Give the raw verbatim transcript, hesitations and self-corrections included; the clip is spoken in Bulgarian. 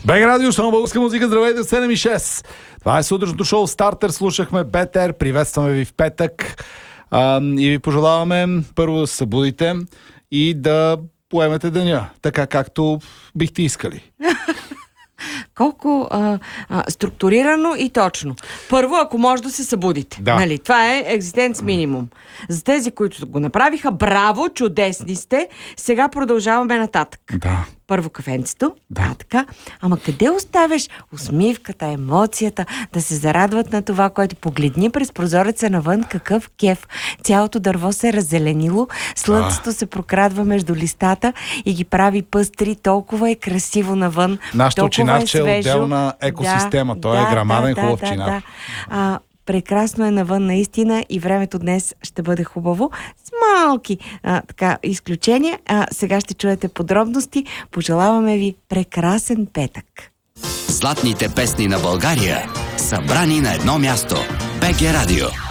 БГ Радио, само българска музика, здравейте, седем и шест. Това е сутрешното шоу Стартер, слушахме Бетер, приветстваме ви в петък а, и ви пожелаваме първо да се събудите и да поемете деня, така както бихте искали. Колко а, а, структурирано и точно. Първо, ако може да се събудите. Да. Нали? Това е екзистенц минимум. За тези, които го направиха, браво, чудесни сте. Сега продължаваме нататък. Да. Първо кафенцето, Да. а така. Ама къде оставяш усмивката, емоцията, да се зарадват на това, което погледни през прозореца навън, какъв кеф. Цялото дърво се е раззеленило, слънцето се прокрадва между листата и ги прави пъстри, толкова е красиво навън. Нашата чинарче е свежо. отделна екосистема. Да, Той да, е грамаден да, хубав да, чинар. Да, да. А, прекрасно е навън наистина и времето днес ще бъде хубаво. С малки а, така, изключения. А, сега ще чуете подробности. Пожелаваме ви прекрасен петък. Златните песни на България, събрани на едно място. БГ Радио.